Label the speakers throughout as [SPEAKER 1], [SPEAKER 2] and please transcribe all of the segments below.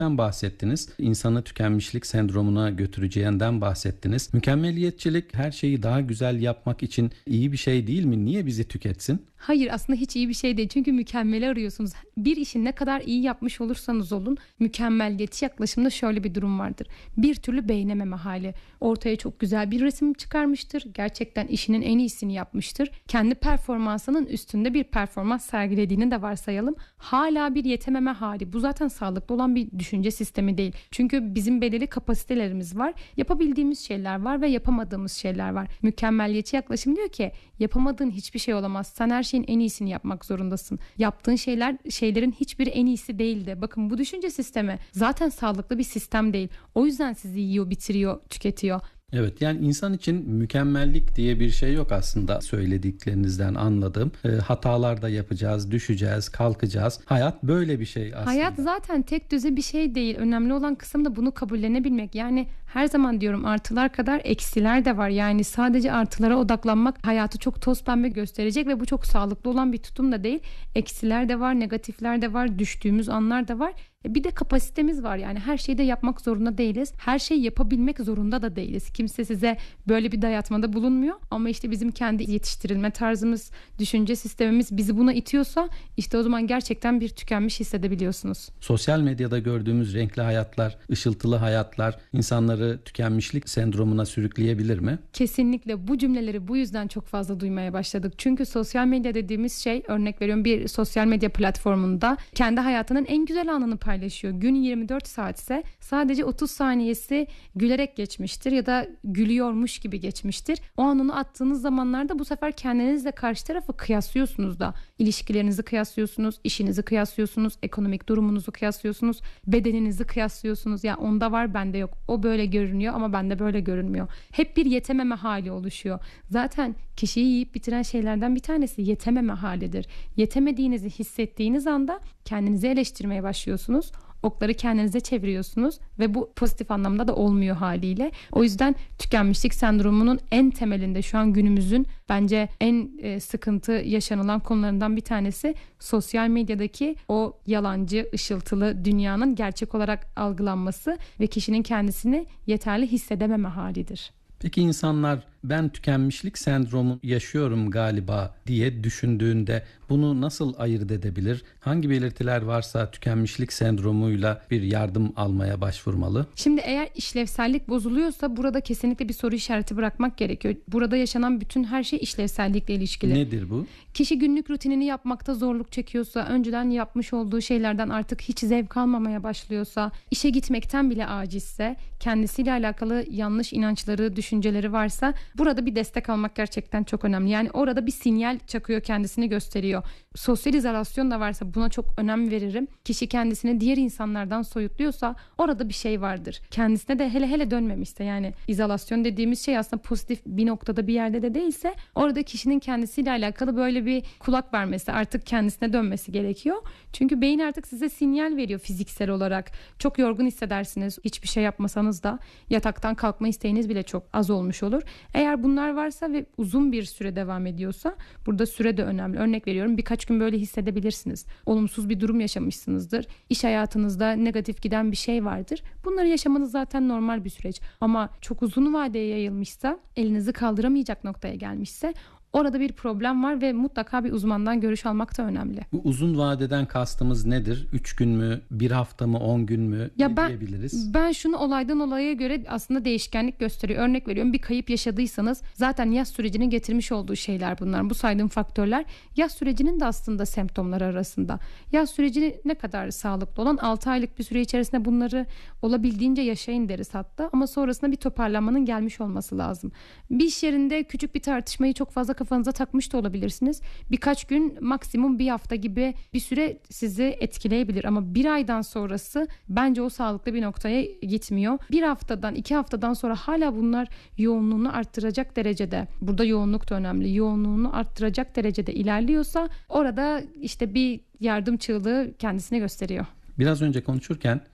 [SPEAKER 1] bahsettiniz. İnsanı tükenmişlik sendromuna götüreceğinden bahsettiniz. Mükemmeliyetçilik her şeyi daha güzel yapmak için iyi bir şey değil mi? Niye bizi tüketsin?
[SPEAKER 2] Hayır, aslında hiç iyi bir şey değil. Çünkü mükemmeli arıyorsunuz. Bir işi ne kadar iyi yapmış olursanız olun, mükemmeliyetçi yaklaşımda şöyle bir durum vardır. Bir türlü beğenememe hali. Ortaya çok güzel bir resim çıkarmıştır. Gerçekten işinin en iyisini yapmıştır. Kendi performansının üstünde bir performans sergilediğini de varsayalım. Hala bir yetememe hali. Bu zaten sağlıklı olan bir düşünce sistemi değil. Çünkü bizim belirli kapasitelerimiz var. Yapabildiğimiz şeyler var ve yapamadığımız şeyler var. Mükemmeliyetçi yaklaşım diyor ki yapamadığın hiçbir şey olamaz. Sen her şeyin en iyisini yapmak zorundasın. Yaptığın şeylerin hiçbiri en iyisi değildi. Bakın, bu düşünce sistemi zaten sağlıklı bir sistem değil. O yüzden sizi yiyor, bitiriyor, tüketiyor.
[SPEAKER 1] Evet, yani insan için mükemmellik diye bir şey yok aslında söylediklerinizden anladığım. Hatalar da yapacağız, düşeceğiz, kalkacağız. Hayat böyle bir şey aslında.
[SPEAKER 2] Hayat zaten tek düze bir şey değil. Önemli olan kısım da bunu kabullenebilmek. Yani her zaman diyorum, artılar kadar eksiler de var. Yani sadece artılara odaklanmak hayatı çok toz pembe gösterecek ve bu çok sağlıklı olan bir tutum da değil. Eksiler de var, negatifler de var, düştüğümüz anlar da var. Bir de kapasitemiz var, yani her şeyi de yapmak zorunda değiliz. Her şeyi yapabilmek zorunda da değiliz. Kimse size böyle bir dayatmada bulunmuyor. Ama işte bizim kendi yetiştirilme tarzımız, düşünce sistemimiz bizi buna itiyorsa işte o zaman gerçekten bir tükenmiş hissedebiliyorsunuz.
[SPEAKER 1] Sosyal medyada gördüğümüz renkli hayatlar, ışıltılı hayatlar insanları tükenmişlik sendromuna sürükleyebilir mi?
[SPEAKER 2] Kesinlikle bu cümleleri bu yüzden çok fazla duymaya başladık. Çünkü sosyal medya dediğimiz şey, örnek veriyorum, bir sosyal medya platformunda kendi hayatının en güzel anını paylaşıyor. Gün 24 saatse sadece 30 saniyesi gülerek geçmiştir ya da gülüyormuş gibi geçmiştir. O anını attığınız zamanlarda bu sefer kendinizle karşı tarafı kıyaslıyorsunuz da. İlişkilerinizi kıyaslıyorsunuz, işinizi kıyaslıyorsunuz, ekonomik durumunuzu kıyaslıyorsunuz, bedeninizi kıyaslıyorsunuz. Ya onda var, bende yok. O böyle görünüyor ama bende böyle görünmüyor. Hep bir yetememe hali oluşuyor. Zaten kişiyi yiyip bitiren şeylerden bir tanesi yetememe halidir. Yetemediğinizi hissettiğiniz anda kendinizi eleştirmeye başlıyorsunuz. Okları kendinize çeviriyorsunuz ve bu pozitif anlamda da olmuyor haliyle. O yüzden tükenmişlik sendromunun en temelinde şu an günümüzün bence en sıkıntı yaşanılan konularından bir tanesi sosyal medyadaki o yalancı, ışıltılı dünyanın gerçek olarak algılanması ve kişinin kendisini yeterli hissedememe halidir.
[SPEAKER 1] Peki insanlar ben tükenmişlik sendromu yaşıyorum galiba diye düşündüğünde bunu nasıl ayırt edebilir? Hangi belirtiler varsa tükenmişlik sendromuyla bir yardım almaya başvurmalı?
[SPEAKER 2] Şimdi eğer işlevsellik bozuluyorsa burada kesinlikle bir soru işareti bırakmak gerekiyor. Burada yaşanan bütün her şey işlevsellikle ilişkili.
[SPEAKER 1] Nedir bu?
[SPEAKER 2] Kişi günlük rutinini yapmakta zorluk çekiyorsa, önceden yapmış olduğu şeylerden artık hiç zevk almamaya başlıyorsa, işe gitmekten bile acizse, kendisiyle alakalı yanlış inançları, düşünceleri varsa burada bir destek almak gerçekten çok önemli. Yani orada bir sinyal çakıyor, kendisini gösteriyor. Sosyal izolasyon da varsa buna çok önem veririm. Kişi kendisini diğer insanlardan soyutluyorsa orada bir şey vardır. Kendisine de hele dönmemişse, yani izolasyon dediğimiz şey aslında pozitif bir noktada bir yerde de değilse orada kişinin kendisiyle alakalı böyle bir kulak vermesi, artık kendisine dönmesi gerekiyor. Çünkü beyin artık size sinyal veriyor fiziksel olarak. Çok yorgun hissedersiniz. Hiçbir şey yapmasanız da yataktan kalkma isteğiniz bile çok az olmuş olur. Eğer bunlar varsa ve uzun bir süre devam ediyorsa burada süre de önemli. Örnek veriyorum, birkaç gün böyle hissedebilirsiniz. Olumsuz bir durum yaşamışsınızdır. İş hayatınızda negatif giden bir şey vardır. Bunları yaşamanız zaten normal bir süreç. Ama çok uzun vadeye yayılmışsa, elinizi kaldıramayacak noktaya gelmişse orada bir problem var ve mutlaka bir uzmandan görüş almak da önemli.
[SPEAKER 1] Bu uzun vadeden kastımız nedir? 3 gün mü, 1 hafta mı, 10 gün mü diyebiliriz?
[SPEAKER 2] Ben şunu olaydan olaya göre aslında değişkenlik gösteriyor. Örnek veriyorum, bir kayıp yaşadıysanız zaten yaz sürecinin getirmiş olduğu şeyler bunlar. Bu saydığım faktörler yaz sürecinin de aslında semptomları arasında. Yaz süreci ne kadar sağlıklı olan 6 aylık bir süre içerisinde bunları olabildiğince yaşayın deriz hatta. Ama sonrasında bir toparlanmanın gelmiş olması lazım. Bir iş yerinde küçük bir tartışmayı çok fazla kafanıza takmış da olabilirsiniz. Birkaç gün, maksimum bir hafta gibi bir süre sizi etkileyebilir ama bir aydan sonrası bence o sağlıklı bir noktaya gitmiyor. Bir haftadan, 2 haftadan sonra hala bunlar yoğunluğunu arttıracak derecede, burada yoğunluk da önemli, yoğunluğunu arttıracak derecede ilerliyorsa orada işte bir yardım çığlığı kendisini gösteriyor.
[SPEAKER 1] Biraz önce konuşurken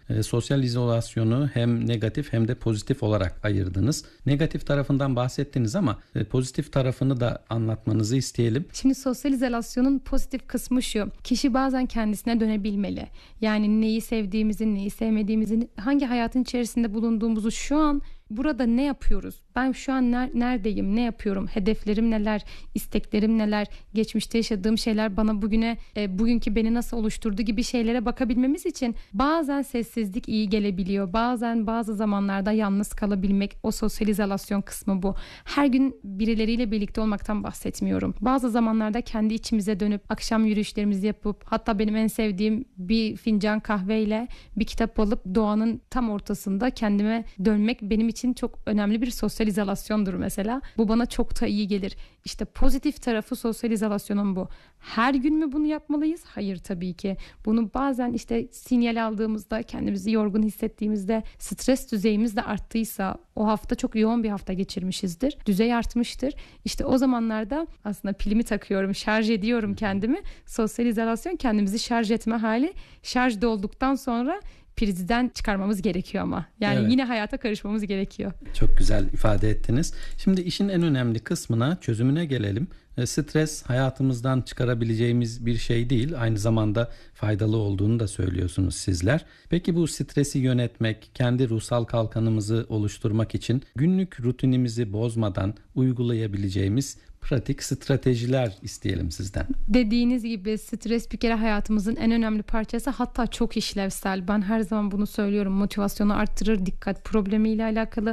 [SPEAKER 1] Sosyal izolasyonu hem negatif hem de pozitif olarak ayırdınız. Negatif tarafından bahsettiniz ama pozitif tarafını da anlatmanızı isteyelim.
[SPEAKER 2] Şimdi sosyal izolasyonun pozitif kısmı şu: kişi bazen kendisine dönebilmeli. Yani neyi sevdiğimizi, neyi sevmediğimizi, hangi hayatın içerisinde bulunduğumuzu, şu an burada ne yapıyoruz? Ben şu an neredeyim? Ne yapıyorum? Hedeflerim neler? İsteklerim neler? Geçmişte yaşadığım şeyler bana bugünkü beni nasıl oluşturdu gibi şeylere bakabilmemiz için bazen sessizlik iyi gelebiliyor. Bazen bazı zamanlarda yalnız kalabilmek, o sosyal izolasyon kısmı bu. Her gün birileriyle birlikte olmaktan bahsetmiyorum. Bazı zamanlarda kendi içimize dönüp akşam yürüyüşlerimizi yapıp, hatta benim en sevdiğim bir fincan kahveyle bir kitap alıp doğanın tam ortasında kendime dönmek benim için çok önemli bir sosyal izolasyondur mesela. Bu bana çok da iyi gelir. İşte pozitif tarafı sosyal izolasyonun bu. Her gün mü bunu yapmalıyız? Hayır, tabii ki. Bunu bazen işte sinyal aldığımızda, kendimizi yorgun hissettiğimizde, stres düzeyimiz de arttıysa, o hafta çok yoğun bir hafta geçirmişizdir, düzey artmıştır. İşte o zamanlarda aslında pilimi takıyorum, şarj ediyorum kendimi. Sosyal izolasyon kendimizi şarj etme hali. Şarj dolduktan sonra prizden çıkarmamız gerekiyor ama. Yani
[SPEAKER 1] evet,
[SPEAKER 2] yine hayata karışmamız gerekiyor.
[SPEAKER 1] Çok güzel ifade ettiniz. Şimdi işin en önemli kısmına, çözümüne gelelim. Stres hayatımızdan çıkarabileceğimiz bir şey değil. Aynı zamanda faydalı olduğunu da söylüyorsunuz sizler. Peki bu stresi yönetmek, kendi ruhsal kalkanımızı oluşturmak için günlük rutinimizi bozmadan uygulayabileceğimiz pratik stratejiler isteyelim sizden.
[SPEAKER 2] Dediğiniz gibi stres bir kere hayatımızın en önemli parçası, hatta çok işlevsel. Ben her zaman bunu söylüyorum. Motivasyonu arttırır, dikkat problemiyle alakalı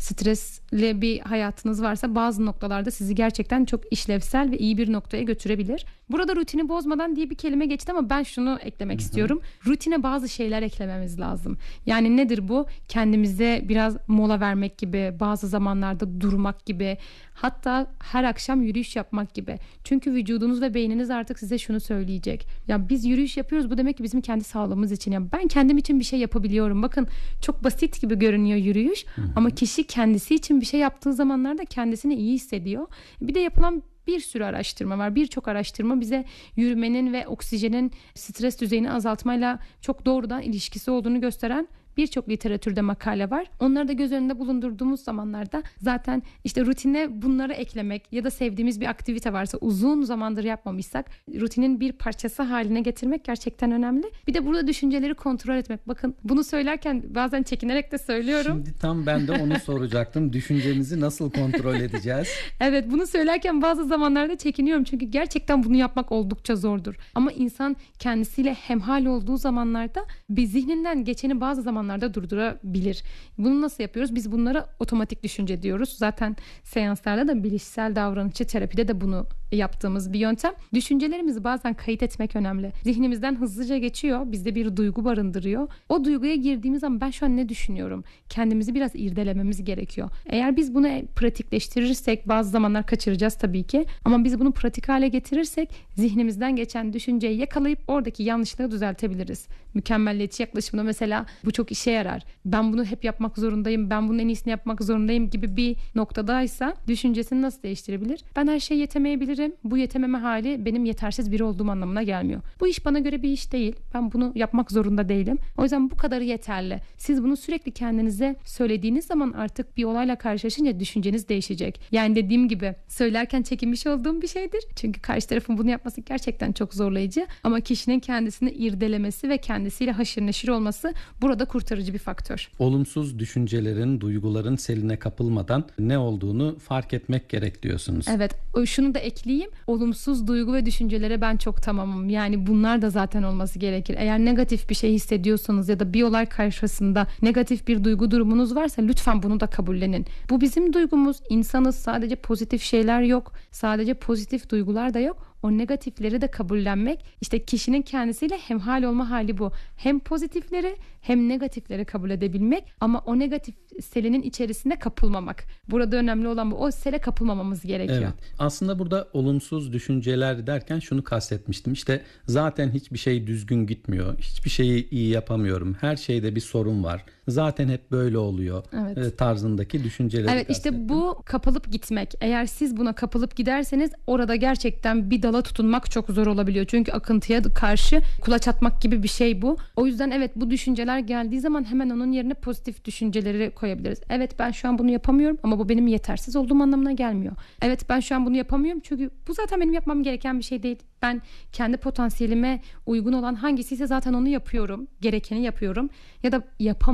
[SPEAKER 2] stresli bir hayatınız varsa bazı noktalarda sizi gerçekten çok işlevsel ve iyi bir noktaya götürebilir. Burada rutini bozmadan diye bir kelime geçti ama ben şunu eklemek istiyorum. Rutine bazı şeyler eklememiz lazım. Yani nedir bu? Kendimize biraz mola vermek gibi, bazı zamanlarda durmak gibi, hatta her akşam yürüyüş yapmak gibi. Çünkü vücudunuz ve beyniniz artık size şunu söyleyecek: ya biz yürüyüş yapıyoruz, bu demek ki bizim kendi sağlığımız için. Ya ben kendim için bir şey yapabiliyorum. Bakın, çok basit gibi görünüyor yürüyüş ama kişi kendisi için bir şey yaptığı zamanlarda kendisini iyi hissediyor. Bir de yapılan bir sürü araştırma var. Birçok araştırma bize yürümenin ve oksijenin stres düzeyini azaltmayla çok doğrudan ilişkisi olduğunu gösteren birçok literatürde makale var. Onları da göz önünde bulundurduğumuz zamanlarda zaten işte rutine bunları eklemek ya da sevdiğimiz bir aktivite varsa, uzun zamandır yapmamışsak rutinin bir parçası haline getirmek gerçekten önemli. Bir de burada düşünceleri kontrol etmek. Bakın, bunu söylerken bazen çekinerek de söylüyorum.
[SPEAKER 1] Şimdi tam ben de onu soracaktım. Düşüncemizi nasıl kontrol edeceğiz?
[SPEAKER 2] Evet, bunu söylerken bazı zamanlarda çekiniyorum. Çünkü gerçekten bunu yapmak oldukça zordur. Ama insan kendisiyle hemhal olduğu zamanlarda bir zihninden geçeni bazı zamanlarda durdurabilir. Bunu nasıl yapıyoruz? Biz bunlara otomatik düşünce diyoruz. Zaten seanslarda da bilişsel davranışçı terapide de bunu yaptığımız bir yöntem. Düşüncelerimizi bazen kayıt etmek önemli. Zihnimizden hızlıca geçiyor. Bizde bir duygu barındırıyor. O duyguya girdiğimiz zaman ben şu an ne düşünüyorum? Kendimizi biraz irdelememiz gerekiyor. Eğer biz bunu pratikleştirirsek, bazı zamanlar kaçıracağız tabii ki, ama biz bunu pratik hale getirirsek zihnimizden geçen düşünceyi yakalayıp oradaki yanlışlığı düzeltebiliriz. Mükemmelliyetçi yaklaşımda mesela bu çok işe yarar. Ben bunu hep yapmak zorundayım, ben bunun en iyisini yapmak zorundayım gibi bir noktadaysa düşüncesini nasıl değiştirebilir? Ben her şeye yetemeyebilirim. Bu yetememe hali benim yetersiz biri olduğum anlamına gelmiyor. Bu iş bana göre bir iş değil. Ben bunu yapmak zorunda değilim. O yüzden bu kadarı yeterli. Siz bunu sürekli kendinize söylediğiniz zaman artık bir olayla karşılaşınca düşünceniz değişecek. Yani dediğim gibi söylerken çekinmiş olduğum bir şeydir. Çünkü karşı tarafın bunu yapması gerçekten çok zorlayıcı. Ama kişinin kendisini irdelemesi ve kendisiyle haşır neşir olması burada kurtarıcı bir faktör.
[SPEAKER 1] Olumsuz düşüncelerin, duyguların seline kapılmadan ne olduğunu fark etmek gerek diyorsunuz.
[SPEAKER 2] Evet, şunu da ekleyeyim. Olumsuz duygu ve düşüncelere ben çok tamamım. Yani bunlar da zaten olması gerekir. Eğer negatif bir şey hissediyorsanız ya da bir olay karşısında negatif bir duygu durumunuz varsa lütfen bunu da kabullenin. Bu bizim duygumuz. İnsanız, sadece pozitif şeyler yok. Sadece pozitif duygular da yok. O negatifleri de kabullenmek, işte kişinin kendisiyle hemhal olma hali bu. Hem pozitifleri hem negatifleri kabul edebilmek ama o negatif selinin içerisinde kapılmamak. Burada önemli olan bu. O sele kapılmamamız gerekiyor.
[SPEAKER 1] Evet. Aslında burada olumsuz düşünceler derken şunu kastetmiştim. İşte zaten hiçbir şey düzgün gitmiyor. Hiçbir şeyi iyi yapamıyorum. Her şeyde bir sorun var. Zaten hep böyle oluyor.
[SPEAKER 2] Evet.
[SPEAKER 1] Tarzındaki düşünceleri
[SPEAKER 2] Evet, işte bu kapılıp gitmek. Eğer siz buna kapılıp giderseniz orada gerçekten bir dala kurala tutunmak çok zor olabiliyor. Çünkü akıntıya karşı kulaç atmak gibi bir şey bu. O yüzden evet, bu düşünceler geldiği zaman hemen onun yerine pozitif düşünceleri koyabiliriz. Evet, ben şu an bunu yapamıyorum ama bu benim yetersiz olduğum anlamına gelmiyor. Evet, ben şu an bunu yapamıyorum çünkü bu zaten benim yapmam gereken bir şey değil. Ben kendi potansiyelime uygun olan hangisiyse zaten onu yapıyorum. Gerekeni yapıyorum. Ya da